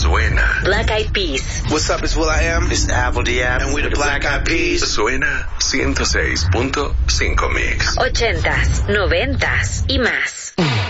Suena. Black Eyed Peas. What's up, it's will.i.am. It's Avril Diab. And we're the Black Eyed Peas. Suena 106.5 Mix. 80s, 90s y más.